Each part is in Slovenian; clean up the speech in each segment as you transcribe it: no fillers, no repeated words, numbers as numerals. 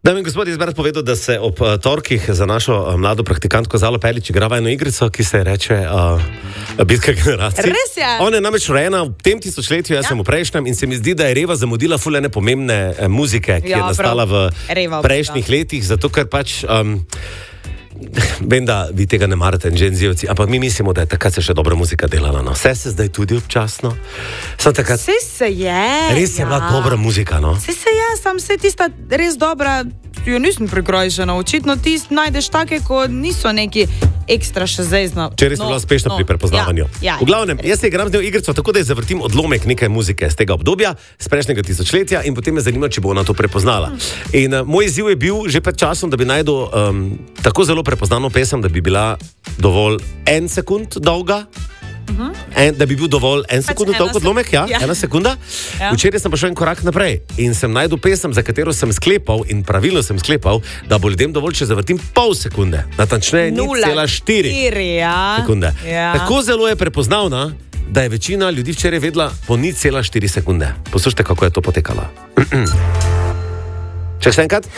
Dame in gospodje, jaz bi rad povedal, da se ob torkih za našo mlado praktikantko Zalo Pelič igrava eno igrico, ki se reče Bitka generacij. Res je. Ona je namreč rojena v tem tisočletju, jaz sem v prejšnjem in se mi zdi, da je Reva zamudila ful ene pomembne muzike, ki je nastala v prejšnjih letih, zato ker pač... Vem, da vi tega ne marate, dženzijevci, ampak mi mislimo, da je takrat se še dobra muzika delala. No. Vse se zdaj tudi občasno. Takrat... Vse se je. Res je bila dobra muzika, no? Vse se je, sam se tista res dobra, jo nisem prikrojšena. Očitno ti najdeš take, ko niso neki ekstra še zezno. Včeraj sem bila uspešna pri prepoznavanju. V glavnem, jaz se igram z njo igrico tako, da je zavrtim odlomek nekaj muzike z tega obdobja, z prejšnjega tisočletja in potem me zanima, če bo ona to prepoznala. In moj izziv je bil že pred časom, da bi najdel tako zelo prepoznano pesem, da bi bila dovolj 1 sekund dolga. Da bi bil dovolj 1 sekund dolg odlomek, ja, 1 sekunda. Včeraj sem pa šel en korak naprej in sem najdel pesem, za katero sem sklepal in pravilno sem sklepal, da bo ljudem dovolj, če zavrtim pol sekunde. Natančneje 0,4 sekunde. Tako zelo je prepoznavna, da je večina ljudi včeraj vedela po 0,4 sekunde. Poslušajte, kako je to potekalo. Če še enkrat?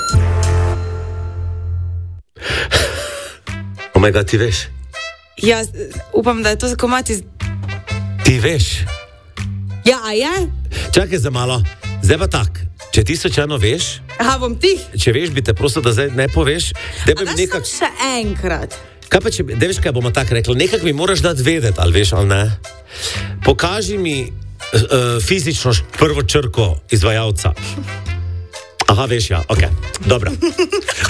Omega, ti veš? Ja, upam, da je to za komati... Ti veš? Ja, a je? Čakaj za malo. Zdaj pa tak, če ti slučajno veš... Aha, bom tih. Če veš, bi te prosil, da zdaj ne poveš. A daš nekak... sem še enkrat. Kaj pa če... Da veš, kaj bomo tako rekli? Nekak mi moraš dati vedeti, ali veš, ali ne. Pokaži mi fizično prvo črko izvajalca. Aha, veš, ja, okej. Dobro.